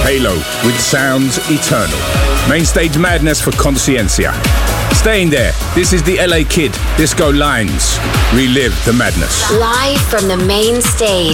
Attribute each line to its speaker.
Speaker 1: Halo with Sounds Eternal. Mainstage madness for Consciencia. Staying there, this is the LA Kid, Disco Lines. Relive the madness.
Speaker 2: Live from the main stage